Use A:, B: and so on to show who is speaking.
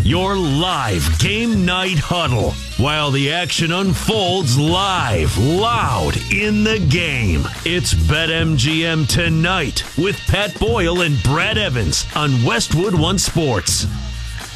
A: your live game night huddle, while the action unfolds live, loud in the game. It's BetMGM Tonight with Pat Boyle and Brad Evans on Westwood One Sports.